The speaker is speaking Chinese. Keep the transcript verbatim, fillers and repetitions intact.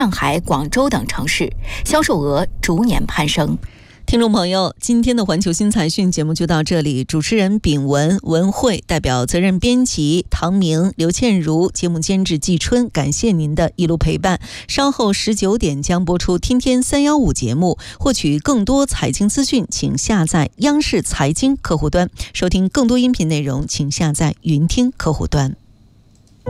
上海、广州等城市，销售额逐年攀升。 听众朋友，今天的环球新财讯节目就到这里。主持人秉文、文慧，代表责任编辑唐明、刘倩如，节目监制季春，感谢您的一路陪伴。稍后十九点将播出《天天三幺五》节目，获取更多财经资讯，请下载央视财经客户端；收听更多音频内容，请下载云听客户端。